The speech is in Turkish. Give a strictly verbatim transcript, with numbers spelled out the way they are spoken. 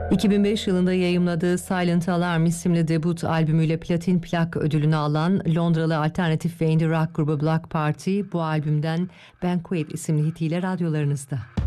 iki bin beş yılında yayımladığı Silent Alarm isimli debut albümüyle platin plak ödülünü alan Londralı alternatif ve indie rock grubu Bloc Party bu albümden Banquet isimli hitiyle radyolarınızda.